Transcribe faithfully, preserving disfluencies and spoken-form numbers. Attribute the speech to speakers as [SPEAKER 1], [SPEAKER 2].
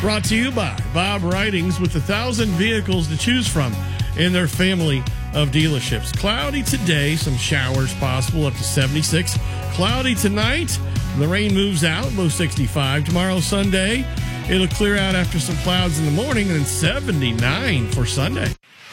[SPEAKER 1] Brought to you by Bob Ridings with a thousand vehicles to choose from in their family of dealerships. Cloudy today, some showers possible up to seventy-six. Cloudy tonight, the rain moves out, low sixty-five. Tomorrow, Sunday, it'll clear out after some clouds in the morning, and then seventy-nine for Sunday.